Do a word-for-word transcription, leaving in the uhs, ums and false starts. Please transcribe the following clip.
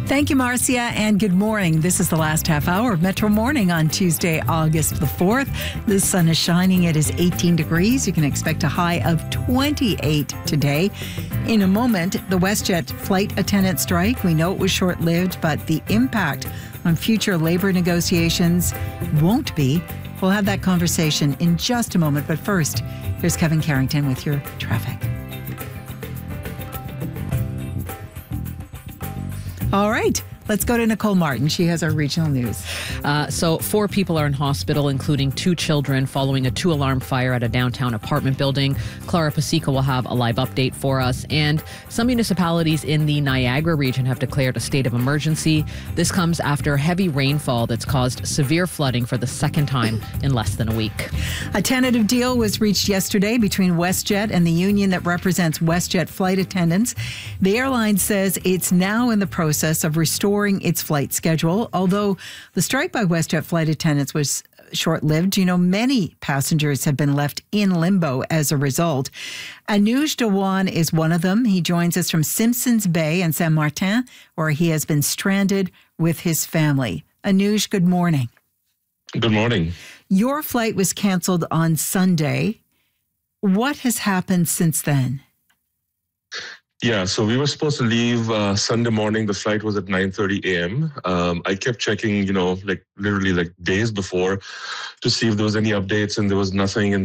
Thank you, Marcia, and good morning. This is the last half hour of Metro Morning on Tuesday, August the fourth. The sun is shining. It is eighteen degrees. You can expect a high of twenty-eight today. In a moment, the WestJet flight attendant strike. We know it was short-lived, but the impact on future labor negotiations won't be. We'll have that conversation in just a moment. But first, here's Kevin Carrington with your traffic. All right. Let's go to Nicole Martin. She has our regional news. Uh, so four people are in hospital, including two children, following a two-alarm fire at a downtown apartment building. Clara Pasica will have a live update for us. And some municipalities in the Niagara region have declared a state of emergency. This comes after heavy rainfall that's caused severe flooding for the second time in less than a week. A tentative deal was reached yesterday between WestJet and the union that represents WestJet flight attendants. The airline says it's now in the process of restoring its flight schedule. Although the strike by WestJet flight attendants was short-lived, you know, many passengers have been left in limbo as a result. Anuj Dewan is one of them. He joins us from Simpsons Bay in Saint Martin, where he has been stranded with his family. Anuj, good morning. Good morning. Your flight was canceled on Sunday. What has happened since then? Yeah, so we were supposed to leave uh, Sunday morning. The flight was at nine thirty a.m. Um, I kept checking, you know, like literally like days before to see if there was any updates, and there was nothing. And